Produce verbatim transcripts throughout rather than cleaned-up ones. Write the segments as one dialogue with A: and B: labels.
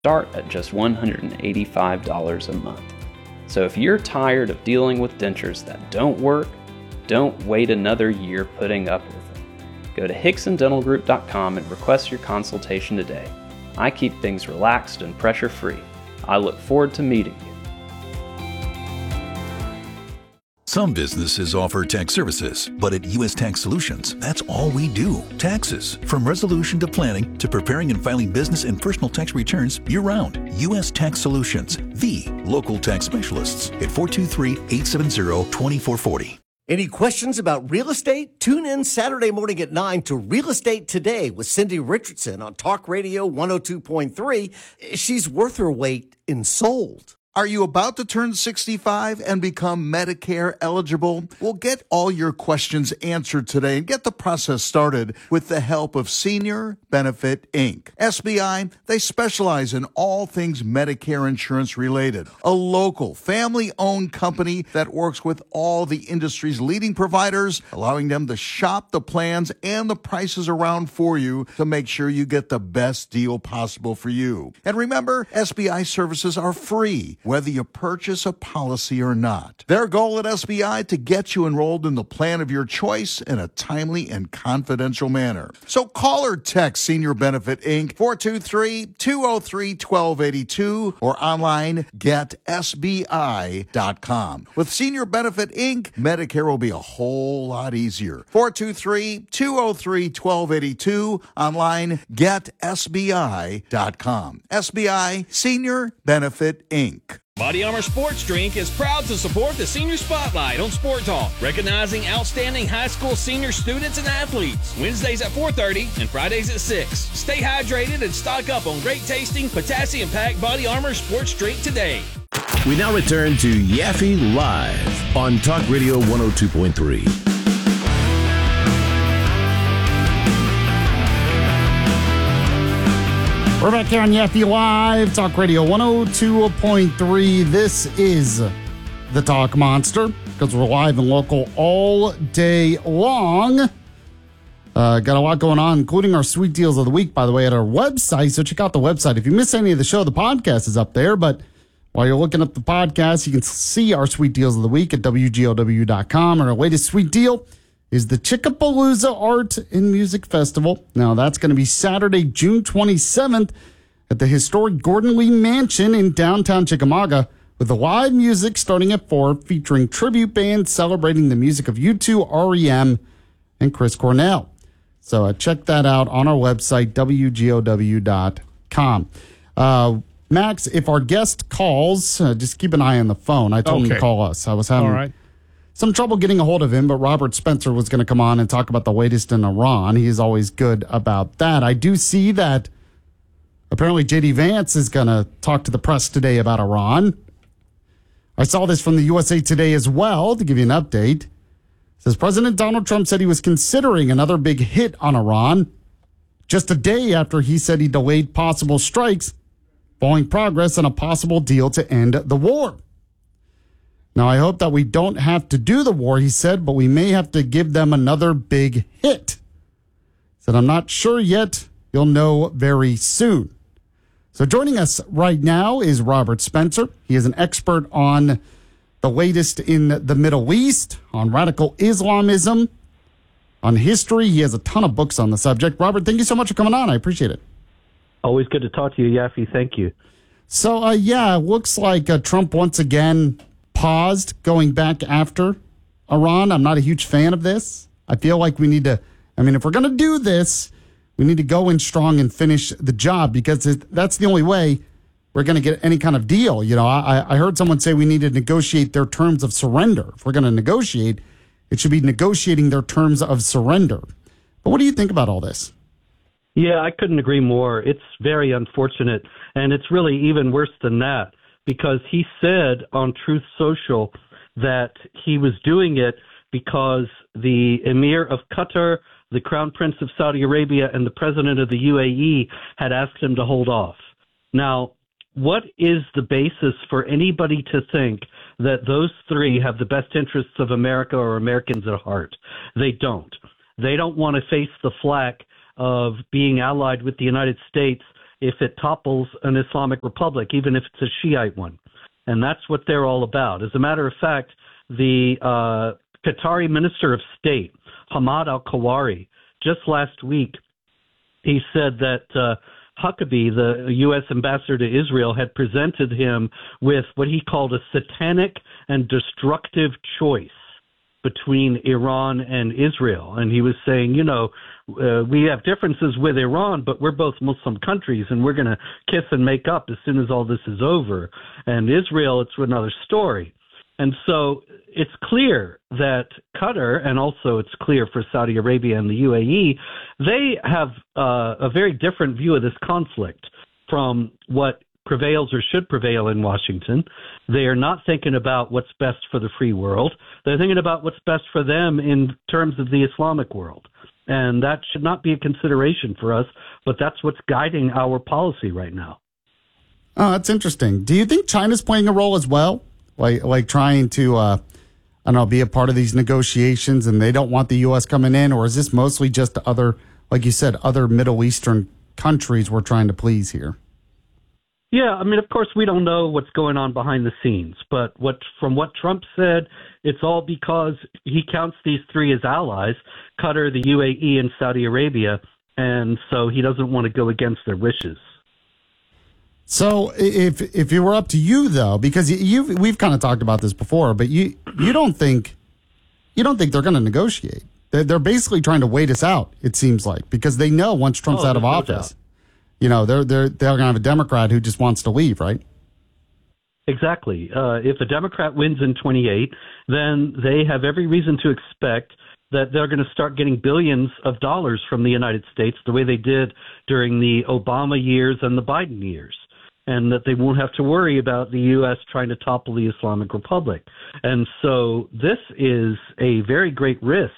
A: start at just one hundred eighty-five dollars a month. So if you're tired of dealing with dentures that don't work, don't wait another year putting up with them. Go to Hickson Dental Group dot com and request your consultation today. I keep things relaxed and pressure-free. I look forward to meeting you.
B: Some businesses offer tax services, but at U S Tax Solutions, that's all we do. Taxes. From resolution to planning to preparing and filing business and personal tax returns year-round. U S Tax Solutions, the local tax specialists at four two three, eight seven zero, two four four zero.
C: Any questions about real estate? Tune in Saturday morning at nine to Real Estate Today with Cindy Richardson on Talk Radio one oh two point three. She's worth her weight in sold.
D: Are you about to turn sixty-five and become Medicare eligible? Well, get all your questions answered today and get the process started with the help of Senior Benefit Incorporated. S B I, they specialize in all things Medicare insurance related. A local, family-owned company that works with all the industry's leading providers, allowing them to shop the plans and the prices around for you to make sure you get the best deal possible for you. And remember, S B I services are free, whether you purchase a policy or not. Their goal at S B I to get you enrolled in the plan of your choice in a timely and confidential manner. So call or text Senior Benefit Incorporated, four two three, two oh three, one two eight two, or online get S B I dot com. With Senior Benefit Incorporated, Medicare will be a whole lot easier. four two three, two oh three, one two eight two, online get S B I dot com. S B I, Senior Benefit Incorporated.
E: Body Armor Sports Drink is proud to support the Senior Spotlight on Sport Talk, recognizing outstanding high school senior students and athletes. Wednesdays at four thirty and Fridays at six. Stay hydrated and stock up on great tasting, potassium-packed Body Armor Sports Drink today.
F: We now return to Yaffe Live on Talk Radio one oh two point three.
G: We're back here on Yaffe Live, Talk Radio one oh two point three. This is the Talk Monster, because we're live and local all day long. Uh, got a lot going on, including our sweet deals of the week, by the way, at our website. So check out the website. If you miss any of the show, the podcast is up there. But while you're looking up the podcast, you can see our sweet deals of the week at W G O W dot com. And our latest sweet deal is the Chickapalooza Art and Music Festival. Now, that's going to be Saturday, June twenty-seventh at the historic Gordon Lee Mansion in downtown Chickamauga, with the live music starting at four, featuring tribute bands celebrating the music of U two, R E M, and Chris Cornell. So uh, check that out on our website, W G O W dot com. Uh, Max, if our guest calls, uh, just keep an eye on the phone. I told
H: okay.
G: him to call us. I was having...
H: All right.
G: some trouble getting a hold of him, but Robert Spencer was going to come on and talk about the latest in Iran. He is always good about that. I do see that apparently J D Vance is going to talk to the press today about Iran. I saw this from the U S A Today as well, to give you an update. It says President Donald Trump said he was considering another big hit on Iran just a day after he said he delayed possible strikes, following progress on a possible deal to end the war. Now, I hope that we don't have to do the war, he said, but we may have to give them another big hit. He said, I'm not sure yet. You'll know very soon. So joining us right now is Robert Spencer. He is an expert on the latest in the Middle East, on radical Islamism, on history. He has a ton of books on the subject. Robert, thank you so much for coming on. I appreciate it.
I: Always good to talk to you, Yaffe. Thank you.
G: So, uh, yeah, it looks like uh, Trump once again paused going back after Iran. I'm not a huge fan of this. I feel like we need to, I mean, if we're going to do this, we need to go in strong and finish the job, because it, that's the only way we're going to get any kind of deal. You know, I, I heard someone say we need to negotiate their terms of surrender. If we're going to negotiate, it should be negotiating their terms of surrender. But what do you think about all this?
I: Yeah, I couldn't agree more. It's very unfortunate, and it's really even worse than that, because he said on Truth Social that he was doing it because the Emir of Qatar, the Crown Prince of Saudi Arabia, and the President of the U A E had asked him to hold off. Now, what is the basis for anybody to think that those three have the best interests of America or Americans at heart? They don't. They don't want to face the flack of being allied with the United States if it topples an Islamic republic, even if it's a Shiite one. And that's what they're all about. As a matter of fact, the uh, Qatari Minister of State, Hamad al-Kawari, just last week, he said that uh, Huckabee, the U S ambassador to Israel, had presented him with what he called a satanic and destructive choice between Iran and Israel. And he was saying, you know, uh, we have differences with Iran, but we're both Muslim countries, and we're going to kiss and make up as soon as all this is over. And Israel, it's another story. And so it's clear that Qatar, and also it's clear for Saudi Arabia and the U A E, they have uh, a very different view of this conflict from what prevails or should prevail in Washington. They are not thinking about what's best for the free world. They're thinking about what's best for them in terms of the Islamic world. And that should not be a consideration for us, but that's what's guiding our policy right now.
G: Oh, that's interesting. Do you think China's playing a role as well? Like, like trying to, uh, I don't know, be a part of these negotiations, and they don't want the U S coming in? Or is this mostly just other, like you said, other Middle Eastern countries we're trying to please here?
I: Yeah, I mean, of course, we don't know what's going on behind the scenes, but what from what Trump said, it's all because he counts these three as allies, Qatar, the U A E, and Saudi Arabia, and so he doesn't want to go against their wishes.
G: So if if it were up to you, though, because you we've kind of talked about this before, but you you don't think you don't think they're going to negotiate. They're, they're basically trying to wait us out, it seems like, because they know once Trump's
I: oh,
G: out of office,
I: no
G: you know, they're they're they're going to have a Democrat who just wants to leave, right?
I: Exactly. Uh, if a Democrat wins in twenty-eight, then they have every reason to expect that they're going to start getting billions of dollars from the United States, the way they did during the Obama years and the Biden years, and that they won't have to worry about the U S trying to topple the Islamic Republic. And so this is a very great risk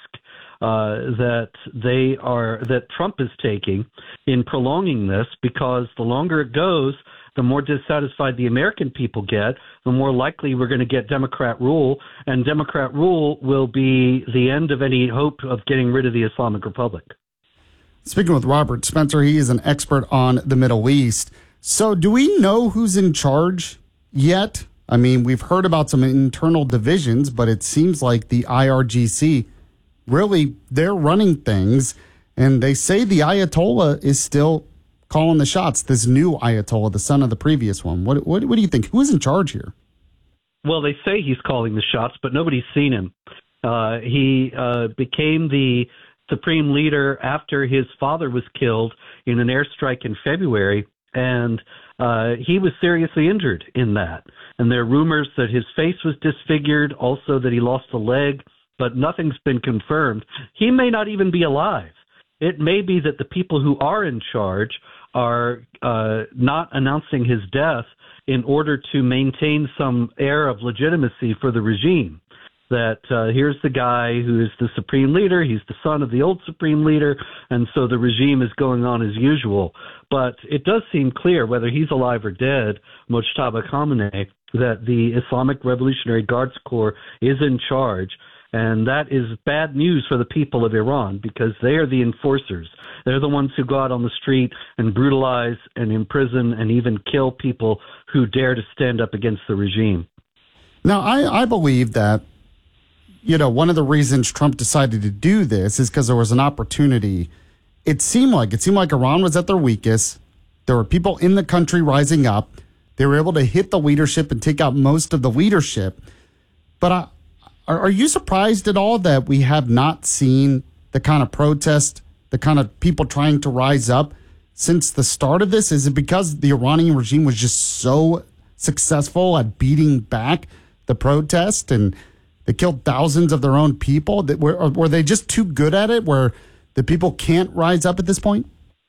I: uh, that they are that Trump is taking in prolonging this, because the longer it goes, the more dissatisfied the American people get, the more likely we're going to get Democrat rule, and Democrat rule will be the end of any hope of getting rid of the Islamic Republic.
G: Speaking with Robert Spencer, he is an expert on the Middle East. So do we know who's in charge yet? I mean, we've heard about some internal divisions, but it seems like the I R G C, really, they're running things, and they say the Ayatollah is still calling the shots, this new Ayatollah, the son of the previous one. What, what, what do you think? Who is in charge here?
I: Well, they say he's calling the shots, but nobody's seen him. Uh, he uh, became the supreme leader after his father was killed in an airstrike in February, and uh, he was seriously injured in that. And there are rumors that his face was disfigured, also that he lost a leg, but nothing's been confirmed. He may not even be alive. It may be that the people who are in charge are uh, not announcing his death in order to maintain some air of legitimacy for the regime. That uh, here's the guy who is the supreme leader, he's the son of the old supreme leader, and so the regime is going on as usual. But it does seem clear, whether he's alive or dead, Mojtaba Khamenei, that the Islamic Revolutionary Guards Corps is in charge. And that is bad news for the people of Iran, because they are the enforcers. They're the ones who go out on the street and brutalize and imprison and even kill people who dare to stand up against the regime.
G: Now, I, I believe that, you know, one of the reasons Trump decided to do this is because there was an opportunity. It seemed like, it seemed like Iran was at their weakest. There were people in the country rising up. They were able to hit the leadership and take out most of the leadership. But I, Are, are you surprised at all that we have not seen the kind of protest, the kind of people trying to rise up since the start of this? Is it because the Iranian regime was just so successful at beating back the protest, and they killed thousands of their own people? That were, were they just too good at it, where the people can't rise up at this point?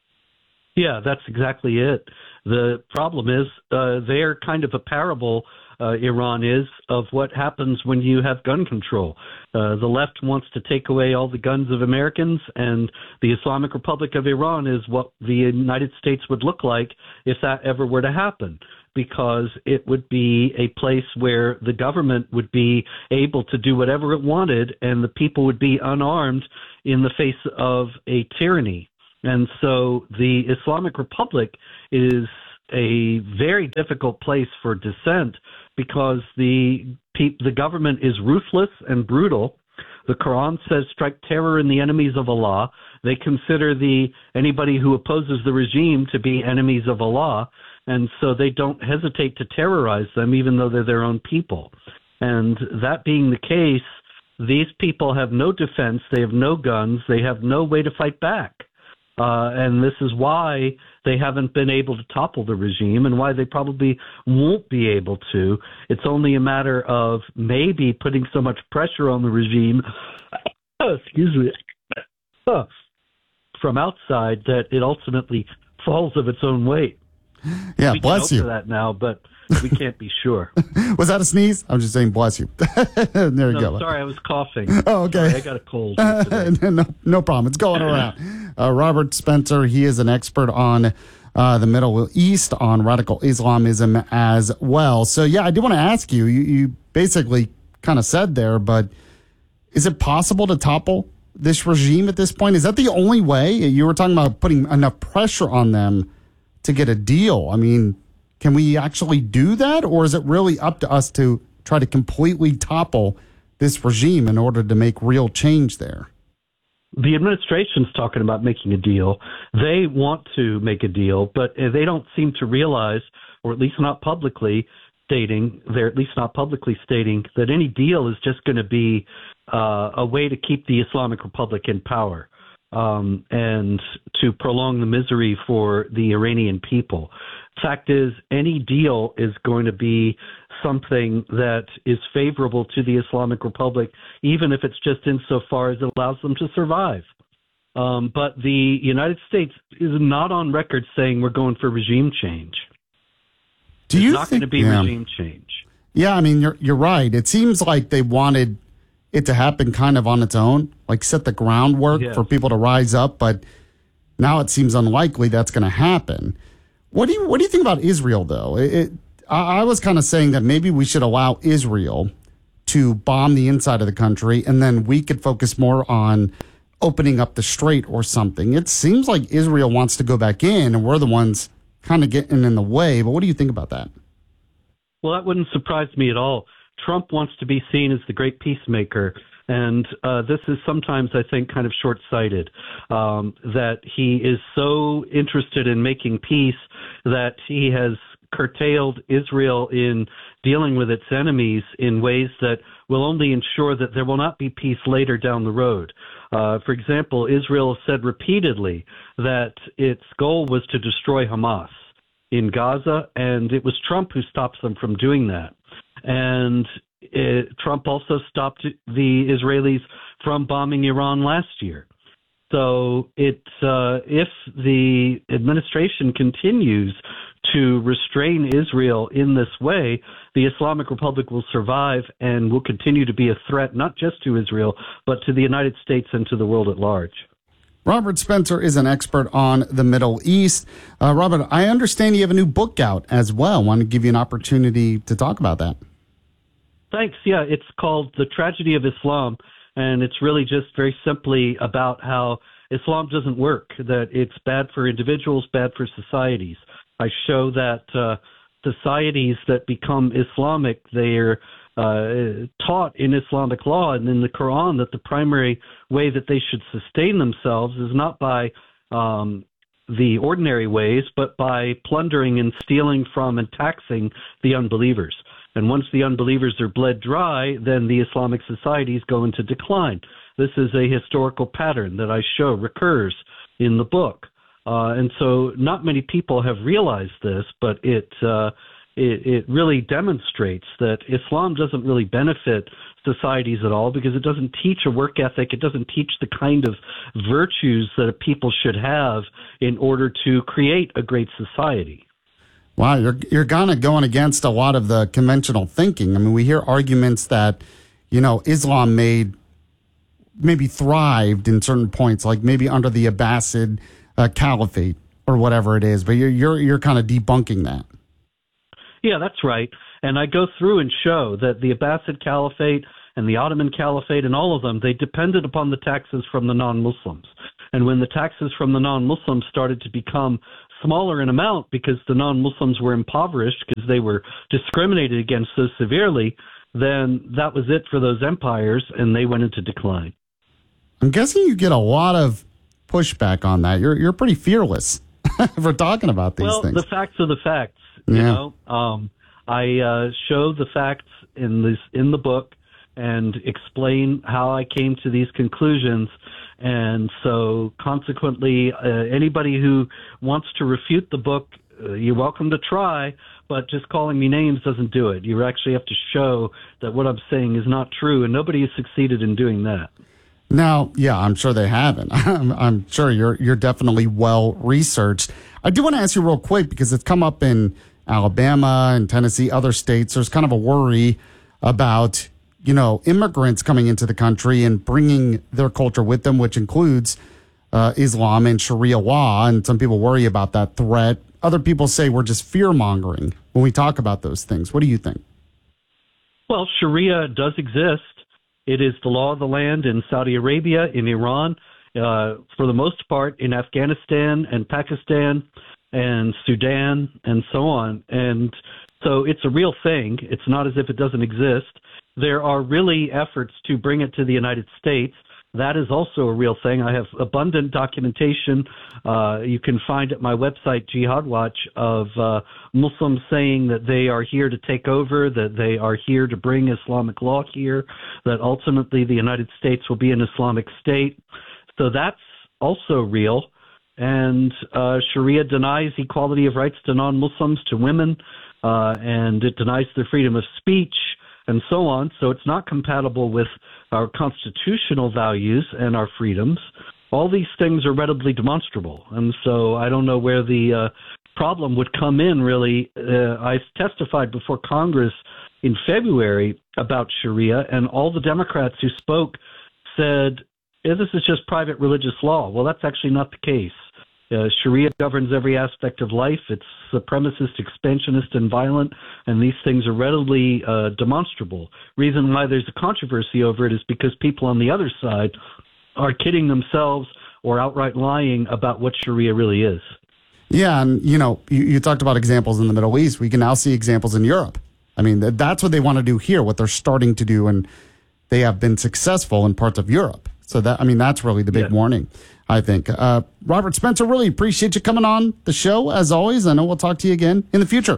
I: Yeah, that's exactly it. The problem is uh, they're kind of a parable, Uh, Iran is, of what happens when you have gun control. Uh, the left wants to take away all the guns of Americans, and the Islamic Republic of Iran is what the United States would look like if that ever were to happen, because it would be a place where the government would be able to do whatever it wanted, and the people would be unarmed in the face of a tyranny. And so the Islamic Republic is a very difficult place for dissent because the the government is ruthless and brutal. The Quran says, strike terror in the enemies of Allah. They consider the anybody who opposes the regime to be enemies of Allah, and so they don't hesitate to terrorize them, even though they're their own people. And that being the case, these people have no defense, they have no guns, they have no way to fight back. Uh, and this is why they haven't been able to topple the regime and why they probably won't be able to. It's only a matter of maybe putting so much pressure on the regime, excuse me, from outside that it ultimately falls of its own weight.
G: Yeah,
I: we
G: bless
I: can
G: you.
I: hope for that now, but we can't be sure.
G: Was that a sneeze? I'm just saying, bless you. There you
I: no,
G: go.
I: Sorry, I was coughing.
G: Oh, okay.
I: Sorry, I got a cold. today.
G: no, no problem. It's going around. Uh, Robert Spencer, he is an expert on uh, the Middle East, on radical Islamism as well. So, yeah, I do want to ask you, you, you basically kind of said there, but is it possible to topple this regime at this point? Is that the only way? You were talking about putting enough pressure on them to get a deal. I mean, can we actually do that, or is it really up to us to try to completely topple this regime in order to make real change there?
I: The administration's talking about making a deal. They want to make a deal, but they don't seem to realize, or at least not publicly stating, they're at least not publicly stating that any deal is just going to be uh, a way to keep the Islamic Republic in power. Um, and to prolong the misery for the Iranian people. Fact is, any deal is going to be something that is favorable to the Islamic Republic, even if it's just insofar as it allows them to survive. Um, but the United States is not on record saying we're going for regime change.
G: Do
I: it's
G: you
I: not
G: think,
I: going to be
G: yeah.
I: regime change.
G: Yeah, I mean, you're you're right. It seems like they wanted it to happen kind of on its own, like set the groundwork
I: Yes.
G: for people to rise up, but now it seems unlikely that's going to happen. What do you what do you think about Israel, though? It, it, I, I was kind of saying that maybe we should allow Israel to bomb the inside of the country, and then we could focus more on opening up the strait or something. It seems like Israel wants to go back in, and we're the ones kind of getting in the way. But what do you think about that?
I: Well, that wouldn't surprise me at all. Trump wants to be seen as the great peacemaker, and uh, this is sometimes, I think, kind of short-sighted, um, that he is so interested in making peace that he has curtailed Israel in dealing with its enemies in ways that will only ensure that there will not be peace later down the road. Uh, for example, Israel said repeatedly that its goal was to destroy Hamas in Gaza, and it was Trump who stopped them from doing that. And it, Trump also stopped the Israelis from bombing Iran last year. So it, uh, if the administration continues to restrain Israel in this way, the Islamic Republic will survive and will continue to be a threat not just to Israel, but to the United States and to the world at large.
G: Robert Spencer is an expert on the Middle East. Uh, Robert, I understand you have a new book out as well. I want to give you an opportunity to talk about that.
I: Thanks. Yeah, it's called The Tragedy of Islam, and it's really just very simply about how Islam doesn't work, that it's bad for individuals, bad for societies. I show that uh, societies that become Islamic, they're uh, taught in Islamic law and in the Quran that the primary way that they should sustain themselves is not by um, the ordinary ways, but by plundering and stealing from and taxing the unbelievers. And once the unbelievers are bled dry, then the Islamic societies go into decline. This is a historical pattern that I show recurs in the book. Uh, and so not many people have realized this, but it, uh, it it really demonstrates that Islam doesn't really benefit societies at all because it doesn't teach a work ethic. It doesn't teach the kind of virtues that a people should have in order to create a great society.
G: Wow, you're you're kind of going against a lot of the conventional thinking. I mean, we hear arguments that, you know, Islam made maybe thrived in certain points, like maybe under the Abbasid uh, Caliphate or whatever it is. But you're you're you're kind of debunking that.
I: Yeah, that's right. And I go through and show that the Abbasid Caliphate and the Ottoman Caliphate and all of them, they depended upon the taxes from the non-Muslims. And when the taxes from the non-Muslims started to become smaller in amount because the non-Muslims were impoverished because they were discriminated against so severely, then that was it for those empires, and they went into decline.
G: I'm guessing you get a lot of pushback on that. You're you're pretty fearless for talking about these
I: well,
G: things.
I: Well, the facts are the facts. You
G: yeah.
I: know, um, I uh, show the facts in this in the book and explain how I came to these conclusions. And so, consequently, uh, anybody who wants to refute the book, uh, you're welcome to try. But just calling me names doesn't do it. You actually have to show that what I'm saying is not true, and nobody has succeeded in doing that.
G: Now, yeah, I'm sure they haven't. I'm, I'm sure you're you're definitely well researched. I do want to ask you real quick because it's come up in Alabama and Tennessee, other states. There's kind of a worry about, you know, immigrants coming into the country and bringing their culture with them, which includes uh, Islam and Sharia law. And some people worry about that threat. Other people say we're just fear mongering when we talk about those things. What do you think?
I: Well, Sharia does exist. It is the law of the land in Saudi Arabia, in Iran, uh, for the most part in Afghanistan and Pakistan and Sudan and so on. And so it's a real thing. It's not as if it doesn't exist. There are really efforts to bring it to the United States. That is also a real thing. I have abundant documentation. Uh, you can find at my website, Jihad Watch, of uh, Muslims saying that they are here to take over, that they are here to bring Islamic law here, that ultimately the United States will be an Islamic state. So that's also real. And uh, Sharia denies equality of rights to non-Muslims, to women, uh, and it denies their freedom of speech, and so on. So it's not compatible with our constitutional values and our freedoms. All these things are readily demonstrable. And so I don't know where the uh, problem would come in, really. Uh, I testified before Congress in February about Sharia, and all the Democrats who spoke said, yeah, this is just private religious law. Well, that's actually not the case. Uh, Sharia governs every aspect of life. It's supremacist, expansionist, and violent, and these things are readily uh, demonstrable. Reason why there's a controversy over it is because people on the other side are kidding themselves or outright lying about what Sharia really is.
G: Yeah, and, you know, you, you talked about examples in the Middle East. We can now see examples in Europe. I mean, that's what they want to do here, what they're starting to do, and they have been successful in parts of Europe. So, that I mean, that's really the big
I: yeah.
G: warning, I think. Uh, Robert Spencer, really appreciate you coming on the show, as always. I know we'll talk to you again in the future.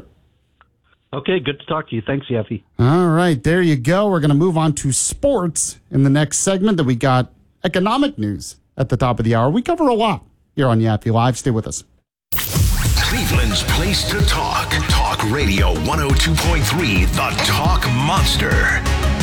I: Okay, good to talk to you. Thanks, Yaffe.
G: All right, there you go. We're going to move on to sports in the next segment. That we got economic news at the top of the hour. We cover a lot here on Yaffe Live. Stay with us.
F: Cleveland's place to talk. Talk Radio one oh two point three, the Talk Monster.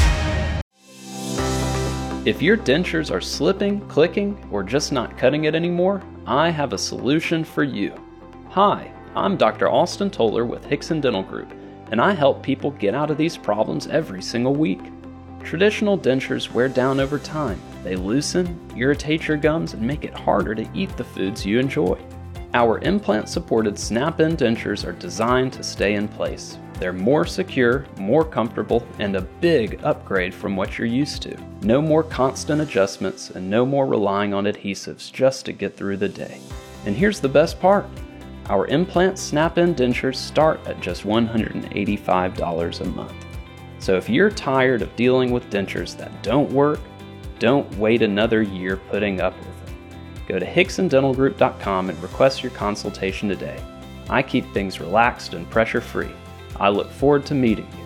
A: If your dentures are slipping, clicking, or just not cutting it anymore, I have a solution for you. Hi, I'm Doctor Austin Toller with Hickson Dental Group, and I help people get out of these problems every single week. Traditional dentures wear down over time. They loosen, irritate your gums, and make it harder to eat the foods you enjoy. Our implant-supported snap-in dentures are designed to stay in place. They're more secure, more comfortable, and a big upgrade from what you're used to. No more constant adjustments and no more relying on adhesives just to get through the day. And here's the best part. Our implant snap-in dentures start at just one hundred eighty-five dollars a month. So if you're tired of dealing with dentures that don't work, don't wait another year putting up with them. Go to hickson dental group dot com and request your consultation today. I keep things relaxed and pressure-free. I look forward to meeting you.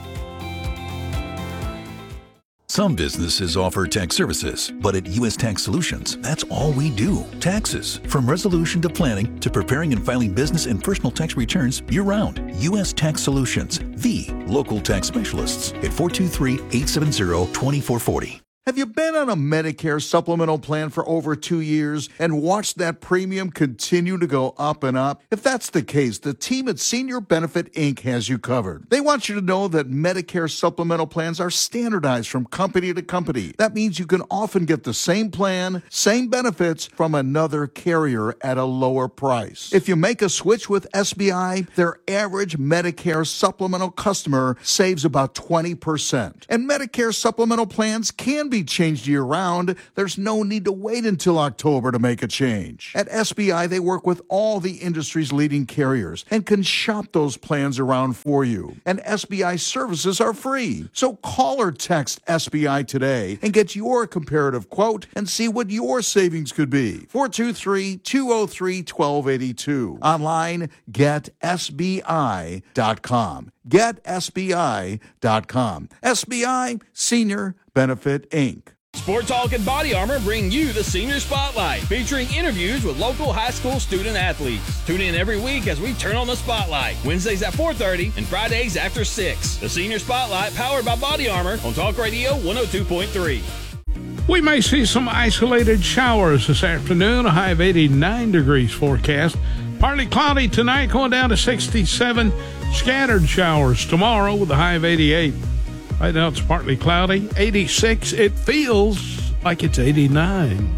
B: Some businesses offer tax services, but at U S Tax Solutions, that's all we do. Taxes. From resolution to planning to preparing and filing business and personal tax returns year-round. U S Tax Solutions, the local tax specialists at four two three, eight seven zero, two four four zero.
D: Have you been on a Medicare supplemental plan for over two years and watched that premium continue to go up and up? If that's the case, the team at Senior Benefit Incorporated has you covered. They want you to know that Medicare supplemental plans are standardized from company to company. That means you can often get the same plan, same benefits from another carrier at a lower price. If you make a switch with S B I, their average Medicare supplemental customer saves about twenty percent. And Medicare supplemental plans can be be changed year-round, there's no need to wait until October to make a change. At S B I, they work with all the industry's leading carriers and can shop those plans around for you. And S B I services are free. So call or text S B I today and get your comparative quote and see what your savings could be. four two three, two oh three, one two eight two. Online, get S B I dot com. get S B I dot com. S B I Senior Benefit, Incorporated.
E: Sport Talk and Body Armor bring you the Senior Spotlight, featuring interviews with local high school student athletes. Tune in every week as we turn on the spotlight, Wednesdays at four thirty and Fridays after six. The Senior Spotlight, powered by Body Armor on Talk Radio one oh two point three.
H: We may see some isolated showers this afternoon, a high of eighty-nine degrees forecast. Partly cloudy tonight, going down to sixty-seven. Scattered showers tomorrow with a high of eighty-eight. Right now it's partly cloudy, eighty-six. It feels like it's eighty-nine.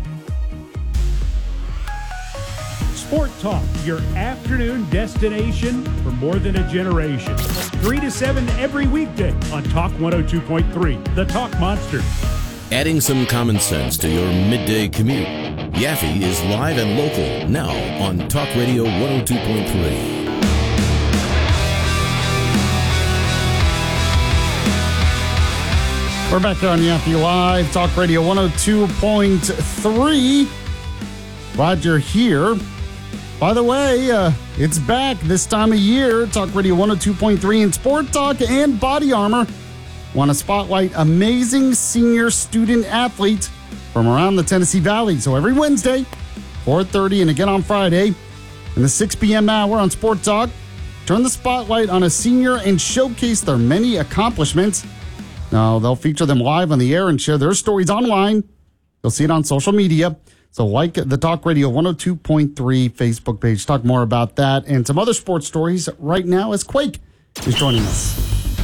J: Sport Talk, your afternoon destination for more than a generation. three to seven every weekday on Talk one oh two point three, the Talk Monster.
K: Adding some common sense to your midday commute. Yaffe is live and local now on Talk Radio one oh two point three.
G: We're back here on Yaffe Live, Talk Radio one oh two point three. Glad you're here. By the way, uh, it's back this time of year. Talk Radio one oh two point three and Sport Talk and Body Armor want to spotlight amazing senior student athletes from around the Tennessee Valley. So every Wednesday, four thirty, and again on Friday, in the six p.m. hour on Sport Talk, turn the spotlight on a senior and showcase their many accomplishments. Now, they'll feature them live on the air and share their stories online. You'll see it on social media. So like the Talk Radio one oh two point three Facebook page. Talk more about that and some other sports stories right now as Quake is joining us.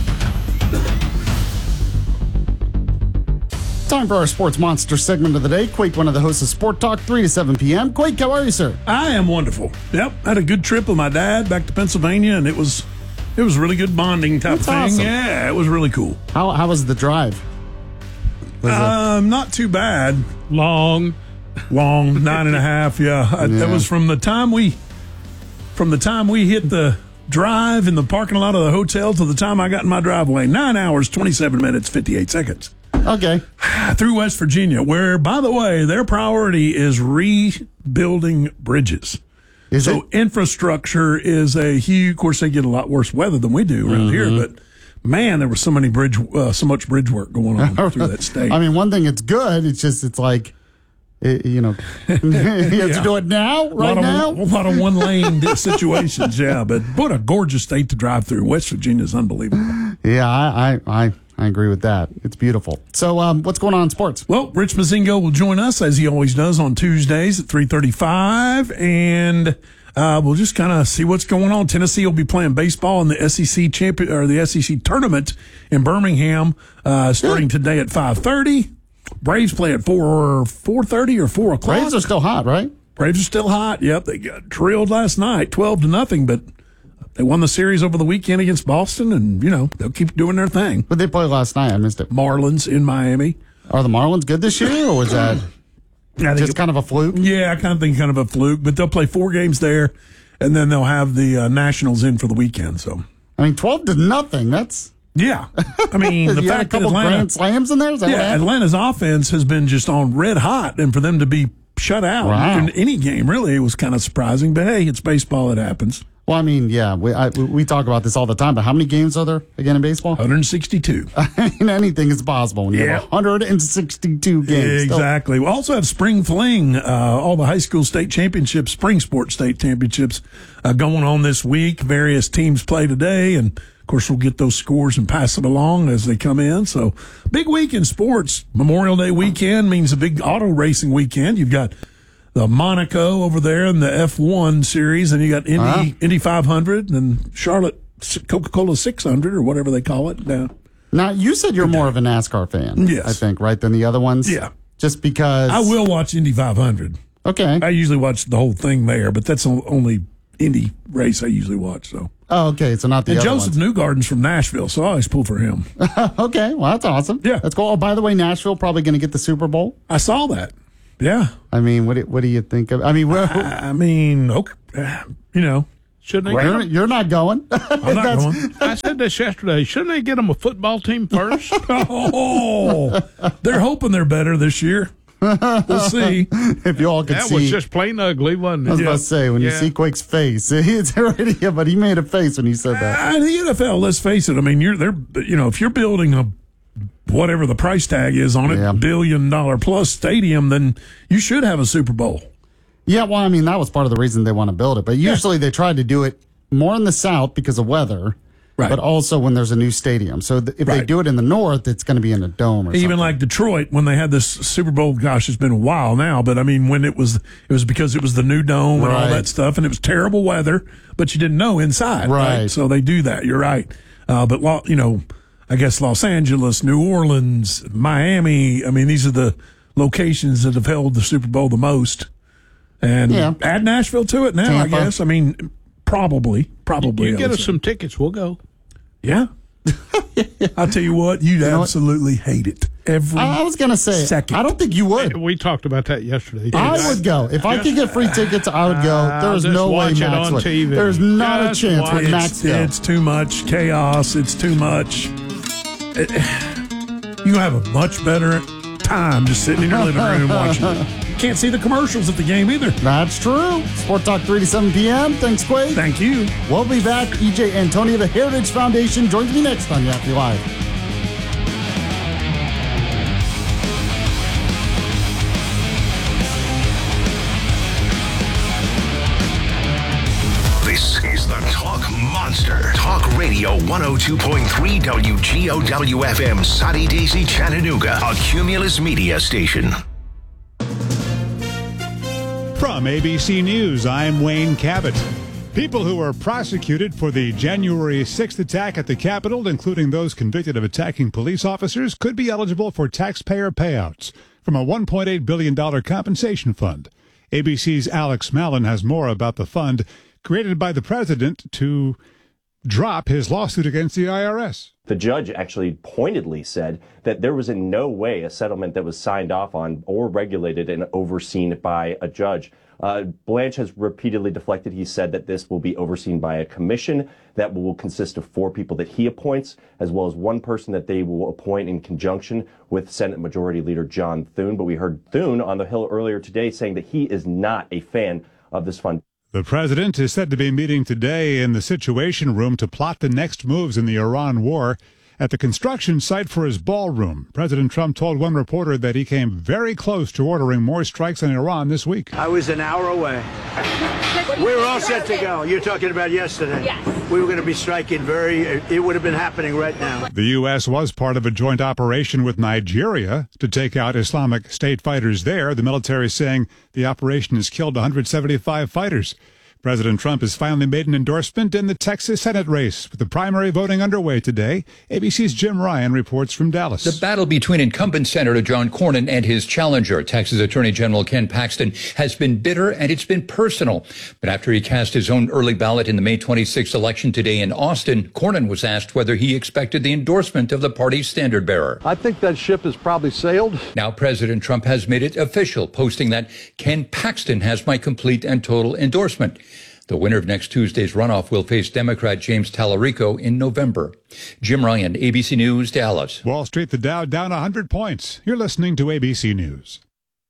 G: Time for our Sports Monster segment of the day. Quake, one of the hosts of Sport Talk, three to seven p.m. Quake, how are you, sir?
L: I am wonderful. Yep, had a good trip with my dad back to Pennsylvania, and it was it was really good bonding type
G: That's
L: thing.
G: Awesome.
L: Yeah, it was really cool.
G: How how was the drive? Was
L: um, not too bad.
H: Long,
L: long, nine and a half. Yeah, I,
G: yeah.
L: that was from the time we from the time we hit the drive in the parking lot of the hotel to the time I got in my driveway. Nine hours, twenty-seven minutes, fifty-eight seconds.
G: Okay.
L: Through West Virginia, where, by the way, their priority is rebuilding bridges.
G: Is
L: so
G: it?
L: Infrastructure is a huge. Of course, they get a lot worse weather than we do around
G: mm-hmm.
L: here, but man, there was so many bridge, uh, so much bridge work going on through that state.
G: I mean, one thing, it's good. It's just, it's like, it, you know, you have yeah. to do it now, right
L: a
G: now.
L: Of, a lot of one lane situations, yeah. But what a gorgeous state to drive through. West Virginia is unbelievable.
G: Yeah, I, I, I I agree with that. It's beautiful. So, um, what's going on in sports?
L: Well, Rich Mazingo will join us, as he always does, on Tuesdays at three thirty-five, and uh, we'll just kind of see what's going on. Tennessee will be playing baseball in the S E C champion or the S E C tournament in Birmingham, uh, starting yeah. today at five thirty. Braves play at four four thirty or four o'clock.
G: Braves are still hot, right?
L: Braves are still hot. Yep, they got drilled last night, twelve to nothing, but they won the series over the weekend against Boston, and, you know, they'll keep doing their thing.
G: But they played last night. I missed it.
L: Marlins in Miami.
G: Are the Marlins good this year, or was that
L: I
G: just kind of a fluke?
L: Yeah, I kind of think kind of a fluke, but they'll play four games there, and then they'll have the uh, Nationals in for the weekend. So,
G: I mean, twelve to nothing. That's
L: yeah. I mean, the
G: you
L: fact
G: had a couple
L: that Atlanta,
G: grand slams in there. Is that
L: yeah,
G: what happened?
L: Atlanta's offense has been just on red hot, and for them to be shut out
G: wow.
L: in any game, really, it was kind of surprising. But hey, it's baseball; it happens.
G: Well, I mean, yeah, we I, we talk about this all the time, but how many games are there again in baseball?
L: one hundred sixty-two.
G: I mean, anything is possible when you
L: yeah.
G: have one hundred sixty-two games.
L: Exactly. We also have Spring Fling, uh, all the high school state championships, spring sports state championships uh, going on this week. Various teams play today, and of course, we'll get those scores and pass it along as they come in. So, big week in sports. Memorial Day weekend means a big auto racing weekend. You've got the Monaco over there in the F one series, and you got Indy, uh-huh. Indy five hundred and Charlotte Coca-Cola six hundred or whatever they call it. Now,
G: now you said you're more of a NASCAR fan,
L: yes.
G: I think, right, than the other ones?
L: Yeah.
G: Just because...
L: I will watch Indy five hundred.
G: Okay.
L: I usually watch the whole thing there, but that's only Indy race I usually watch. So.
G: Oh, okay. So not the
L: and
G: other
L: Joseph
G: ones.
L: Newgarden's from Nashville, so I always pull for him.
G: Okay, well that's awesome.
L: Yeah,
G: that's cool. Oh, by the way, Nashville probably going to get the Super Bowl.
L: I saw that. Yeah.
G: I mean, what do, what do you think of? I mean, where,
L: I mean, okay, you know,
H: shouldn't they?
G: You're, you're not going.
L: I'm not going.
H: I said this yesterday. Shouldn't they get them a football team first?
L: Oh, they're hoping they're better this year. We'll see.
G: If you all could
H: that
G: see.
H: was just plain ugly, wasn't it?
G: I was about to say, when
H: Yeah.
G: you see Quake's face, it's already, yeah, but he made a face when he said that.
L: Uh, the N F L, let's face it. I mean, you're they're you know, if you're building a whatever the price tag is on it,
G: Yeah.
L: billion dollar plus stadium, then you should have a Super Bowl.
G: Yeah, well, I mean, that was part of the reason they want to build it. But usually they try to do it more in the South because of weather,
L: right.
G: but also when there's a new stadium. So th- if they
L: Right.
G: do it in the North, it's going to be in a dome or
L: Even
G: something.
L: like Detroit, when they had this Super Bowl, gosh, it's been a while now, but I mean, when it was, it was because it was the new dome and all
G: Right.
L: that stuff, and it was terrible weather, but you didn't know inside, right?
G: Right.
L: So they do that. You're right. Uh, but, lo- you know, I guess Los Angeles, New Orleans, Miami, I mean, these are the locations that have held the Super Bowl the most. And
G: Yeah.
L: add Nashville to it now,
G: Tampa.
L: I guess. I mean, probably, probably.
H: You
L: I
H: get
L: would
H: us
L: say.
H: some tickets, we'll go.
L: Yeah. I'll tell you what, you'd absolutely hate it. Every
G: I was going to say,
L: second.
G: I don't think you would.
H: We talked about that yesterday.
G: I would go. If I could get free tickets, I would go. There's
H: just
G: no way
H: watch it
G: Max
H: on
G: would.
H: T V.
G: There's not
H: Just
G: a chance
H: watch
G: with
H: it.
G: Max
L: It's,
G: go.
L: it's too much chaos. It's too much. It- you have a much better time just sitting in your living room watching it. You can't see the commercials at the game either.
G: That's true. Sport Talk three to seven p.m. Thanks, Quake.
L: Thank you.
G: We'll be back. E J Antonio, the Heritage Foundation, joins me next on Yaffe Live.
F: This is the Talk Monster. Talk Radio one oh two point three W G O W F M, Soddy Daisy, Chattanooga, a Cumulus media station.
M: From A B C News, I'm Wayne Cabot. People who were prosecuted for the January sixth attack at the Capitol, including those convicted of attacking police officers, could be eligible for taxpayer payouts from a one point eight billion dollars compensation fund. A B C's Alex Mallon has more about the fund created by the president to drop his lawsuit against the I R S.
N: The judge actually pointedly said that there was in no way a settlement that was signed off on or regulated and overseen by a judge. Uh, Blanche has repeatedly deflected. He said that this will be overseen by a commission that will consist of four people that he appoints, as well as one person that they will appoint in conjunction with Senate Majority Leader John Thune. But we heard Thune on the Hill earlier today saying that he is not a fan of this fund.
M: The president is said to be meeting today in the Situation Room to plot the next moves in the Iran war. At the construction site for his ballroom, President Trump told one reporter that he came very close to ordering more strikes on Iran this week.
O: I was an hour away. We were all set to go. You're talking about yesterday. Yes. We were going to be striking very, it would have been happening right now.
M: The U S was part of a joint operation with Nigeria to take out Islamic State fighters there, the military saying the operation has killed one hundred seventy-five fighters. President Trump has finally made an endorsement in the Texas Senate race, with the primary voting underway today. A B C's Jim Ryan reports from Dallas.
P: The battle between incumbent Senator John Cornyn and his challenger, Texas Attorney General Ken Paxton, has been bitter and it's been personal. But after he cast his own early ballot in the May twenty-sixth election today in Austin, Cornyn was asked whether he expected the endorsement of the party's standard bearer.
Q: I think that ship has probably sailed.
P: Now President Trump has made it official, posting that Ken Paxton has my complete and total endorsement. The winner of next Tuesday's runoff will face Democrat James Tallarico in November. Jim Ryan, A B C News, Dallas.
M: Wall Street, the Dow down one hundred points. You're listening to A B C News.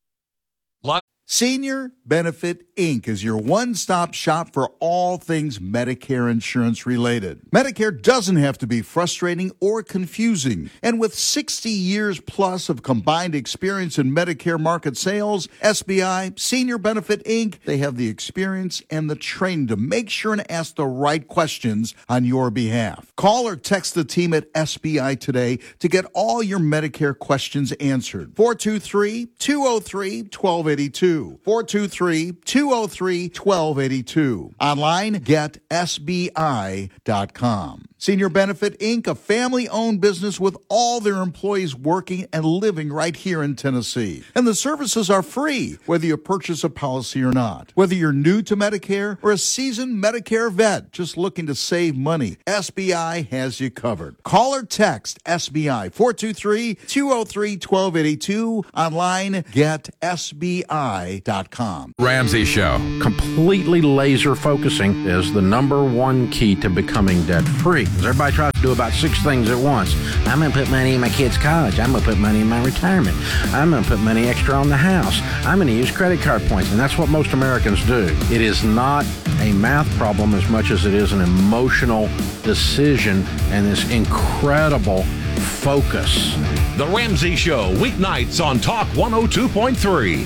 D: Senior Benefit Incorporated is your one-stop shop for all things Medicare insurance related. Medicare doesn't have to be frustrating or confusing. And with sixty years plus of combined experience in Medicare market sales, S B I, Senior Benefit Incorporated, they have the experience and the training to make sure and ask the right questions on your behalf. Call or text the team at S B I today to get all your Medicare questions answered. four two three, two oh three, one two eight two. four two three, two oh three, one two eight two. Online, get S B I dot com. Senior Benefit Incorporated, a family-owned business with all their employees working and living right here in Tennessee. And the services are free, whether you purchase a policy or not. Whether you're new to Medicare or a seasoned Medicare vet just looking to save money, S B I has you covered. Call or text S B I four two three, two oh three, one two eight two. Online, get S B I dot com.
R: Ramsey Show. Completely laser focusing is the number one key to becoming debt free. Everybody tries to do about six things at once. I'm going to put money in my kid's college. I'm going to put money in my retirement. I'm going to put money extra on the house. I'm going to use credit card points. And that's what most Americans do. It is not a math problem as much as it is an emotional decision and this incredible focus.
F: The Ramsey Show, weeknights on Talk one oh two point three.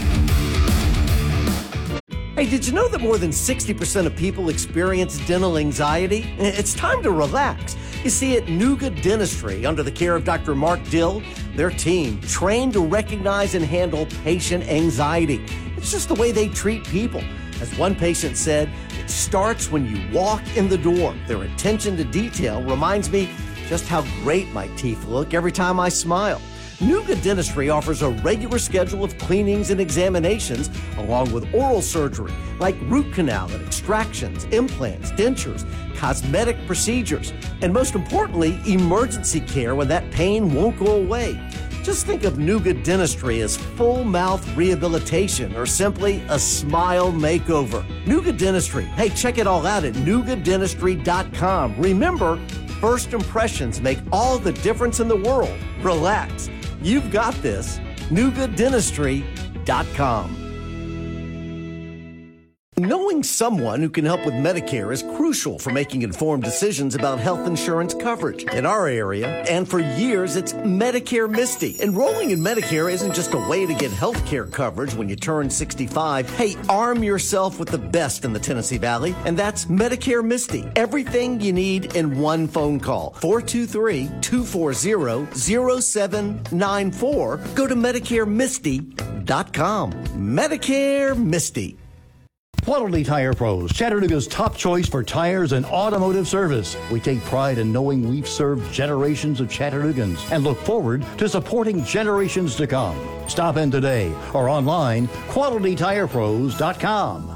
C: Hey, did you know that more than sixty percent of people experience dental anxiety? It's time to relax. You see, at Nuga Dentistry, under the care of Doctor Mark Dill, their team trained to recognize and handle patient anxiety. It's just the way they treat people. As one patient said, it starts when you walk in the door. Their attention to detail reminds me just how great my teeth look every time I smile. Nuga Dentistry offers a regular schedule of cleanings and examinations, along with oral surgery, like root canal and extractions, implants, dentures, cosmetic procedures, and most importantly, emergency care when that pain won't go away. Just think of Nuga Dentistry as full mouth rehabilitation or simply a smile makeover. Nuga Dentistry. Hey, check it all out at nuga dentistry dot com. Remember, first impressions make all the difference in the world. Relax. You've got this. nuga dentistry dot com. Knowing someone who can help with Medicare is crucial for making informed decisions about health insurance coverage in our area. And for years, it's Medicare Misty. Enrolling in Medicare isn't just a way to get health care coverage when you turn sixty-five. Hey, arm yourself with the best in the Tennessee Valley, and that's Medicare Misty. Everything you need in one phone call. four two three, two four zero, zero seven nine four. Go to medicare misty dot com. Medicare Misty.
S: Quality Tire Pros, Chattanooga's top choice for tires and automotive service. We take pride in knowing we've served generations of Chattanoogans and look forward to supporting generations to come. Stop in today or online, quality tire pros dot com.